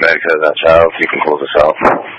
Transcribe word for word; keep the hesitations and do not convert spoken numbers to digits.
Medica, that's how you can close this out.